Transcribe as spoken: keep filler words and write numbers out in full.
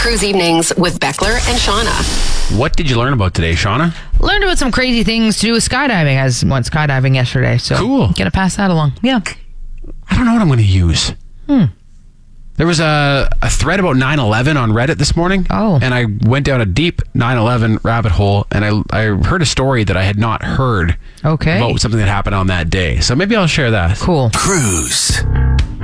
Cruise Evenings with Beckler and Shauna. What did you learn about today, Shauna? Learned about some crazy things to do with skydiving. I went skydiving yesterday, so cool. Gonna pass that along. Yeah. I don't know what I'm going to use. Hmm. There was a, a thread about nine eleven on Reddit this morning. Oh. And I went down a deep nine eleven rabbit hole, and I, I heard a story that I had not heard Okay. about something that happened on that day. So maybe I'll share that. Cool. Cruise.